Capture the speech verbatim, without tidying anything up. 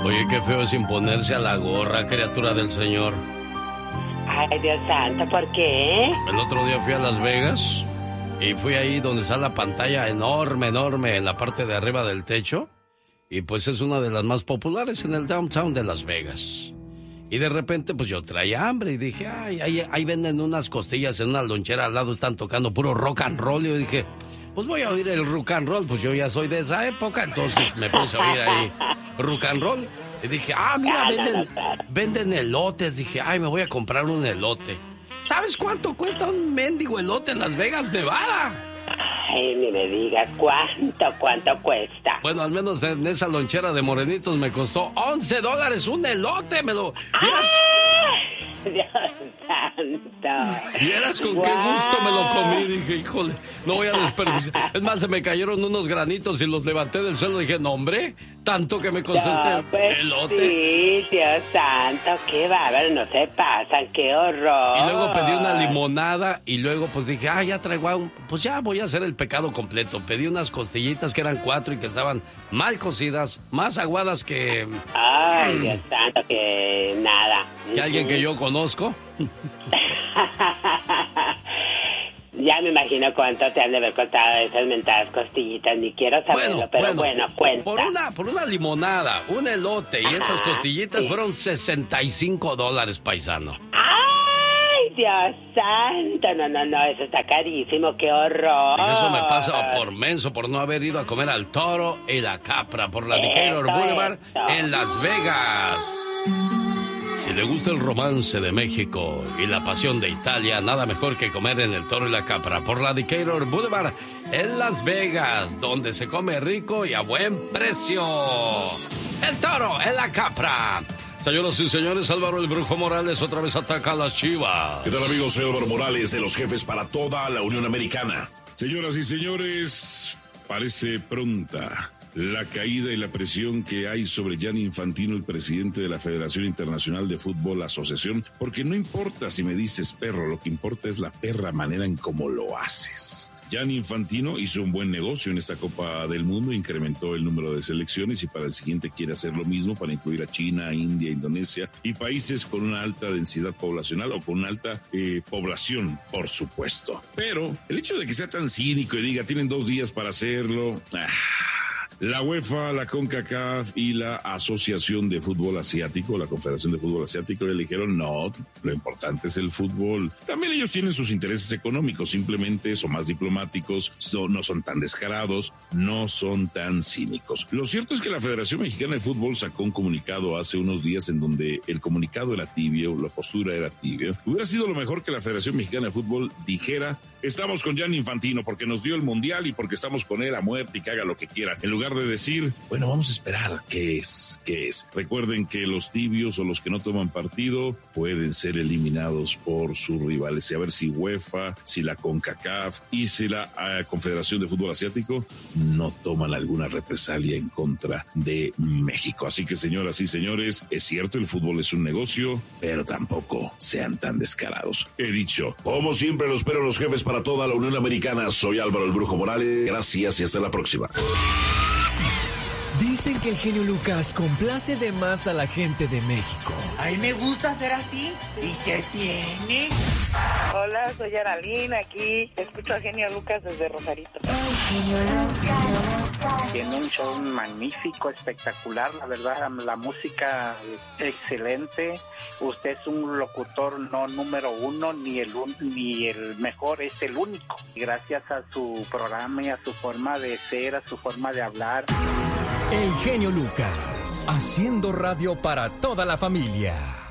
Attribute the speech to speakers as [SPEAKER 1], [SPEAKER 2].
[SPEAKER 1] Oye, qué feo es imponerse a la gorra, criatura del Señor.
[SPEAKER 2] Ay, Dios santo, ¿por qué?
[SPEAKER 1] El otro día fui a Las Vegas y fui ahí donde está la pantalla enorme, enorme en la parte de arriba del techo. Y pues es una de las más populares en el downtown de Las Vegas. Y de repente pues yo traía hambre y dije, ay, ahí, ahí venden unas costillas en una lonchera al lado, están tocando puro rock and roll. Y yo dije, pues voy a oír el rock and roll, pues yo ya soy de esa época, entonces me puse a oír ahí rock and roll. Y dije, ah, mira, venden, venden elotes. Dije, ay, me voy a comprar un elote. ¿Sabes cuánto cuesta un mendigo elote en Las Vegas, Nevada?
[SPEAKER 2] Ay, ni me digas cuánto, cuánto cuesta.
[SPEAKER 1] Bueno, al menos en esa lonchera de morenitos me costó once dólares un elote. Me lo... ¿Vieras?
[SPEAKER 2] Dios santo.
[SPEAKER 1] ¿Vieras con wow. qué gusto me lo comí? Dije, híjole, no voy a desperdiciar. Es más, se me cayeron unos granitos y los levanté del suelo. Dije, no, hombre, tanto que me costó no, este
[SPEAKER 2] pues
[SPEAKER 1] elote.
[SPEAKER 2] Sí, Dios santo, qué bárbaro, no se pasan, qué horror.
[SPEAKER 1] Y luego pedí una limonada y luego pues dije, ah, ya traigo un... Pues ya voy a hacer el pecado completo. Pedí unas costillitas que eran cuatro y que estaban mal cocidas, más aguadas que...
[SPEAKER 2] Ay, Dios santo, que nada.
[SPEAKER 1] Que alguien que yo conozco.
[SPEAKER 2] Ya me imagino cuánto te han de haber costado esas mentadas costillitas, ni quiero saberlo, bueno, pero bueno, bueno, cuenta.
[SPEAKER 1] Por una, por una limonada, un elote y Ajá, esas costillitas sí. fueron sesenta y cinco dólares, paisano.
[SPEAKER 2] ¡Ay, Dios santo! No, no, no, eso está carísimo, qué horror.
[SPEAKER 1] Y eso me pasa por menso, por no haber ido a comer al Toro y la Capra por la Decatur Boulevard eso. en Las Vegas. Si le gusta el romance de México y la pasión de Italia, nada mejor que comer en el Toro y la Capra por la Decatur Boulevard en Las Vegas, donde se come rico y a buen precio. El Toro en la Capra. Señoras y señores, Álvaro el Brujo Morales otra vez ataca a las Chivas.
[SPEAKER 3] ¿Qué tal, amigos? Soy Álvaro Morales de los Jefes para toda la Unión Americana. Señoras y señores, parece pronta la caída y la presión que hay sobre Gianni Infantino, el presidente de la Federación Internacional de Fútbol Asociación, porque no importa si me dices perro, lo que importa es la perra manera en cómo lo haces. Gianni Infantino hizo un buen negocio en esta Copa del Mundo, incrementó el número de selecciones y para el siguiente quiere hacer lo mismo para incluir a China, India, Indonesia y países con una alta densidad poblacional o con una alta eh, población, por supuesto. Pero el hecho de que sea tan cínico y diga tienen dos días para hacerlo... Ah, la UEFA, la CONCACAF y la Asociación de Fútbol Asiático, la Confederación de Fútbol Asiático, le dijeron no, lo importante es el fútbol. También ellos tienen sus intereses económicos, simplemente son más diplomáticos, son, no son tan descarados, no son tan cínicos. Lo cierto es que la Federación Mexicana de Fútbol sacó un comunicado hace unos días en donde el comunicado era tibio, la postura era tibia. Hubiera sido lo mejor que la Federación Mexicana de Fútbol dijera, estamos con Gianni Infantino porque nos dio el Mundial y porque estamos con él a muerte y que haga lo que quiera. En lugar de decir, bueno, vamos a esperar qué es, qué es. Recuerden que los tibios o los que no toman partido pueden ser eliminados por sus rivales. Y a ver si UEFA, si la CONCACAF y si la uh, Confederación de Fútbol Asiático no toman alguna represalia en contra de México. Así que, señoras y señores, es cierto, el fútbol es un negocio, pero tampoco sean tan descarados. He dicho, como siempre, los espero los jefes para toda la Unión Americana. Soy Álvaro el Brujo Morales. Gracias y hasta la próxima.
[SPEAKER 4] Dicen que el genio Lucas complace de más a la gente de México.
[SPEAKER 5] A mí me gusta ser así. ¿Y qué tiene?
[SPEAKER 6] Hola, soy Aralina, aquí escucho a genio Lucas desde Rosarito.
[SPEAKER 7] Tiene un show magnífico, espectacular, la verdad, la música excelente. Usted es un locutor no número uno, ni el, un, ni el mejor, es el único. Gracias a su programa y a su forma de ser, a su forma de hablar.
[SPEAKER 4] El genio Lucas, haciendo radio para toda la familia.